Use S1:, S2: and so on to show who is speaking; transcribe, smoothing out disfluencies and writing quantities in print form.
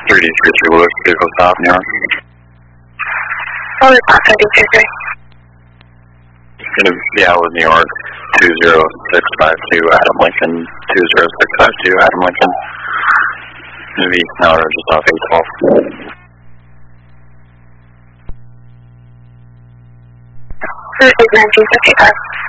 S1: 3D33 Lewis, vehicle stop, New York.
S2: What was that, 3D33?
S1: Yeah, it was New York, 20652 Adam Lincoln, 20652 Adam Lincoln. Gonna be now just off 812.
S2: 1955.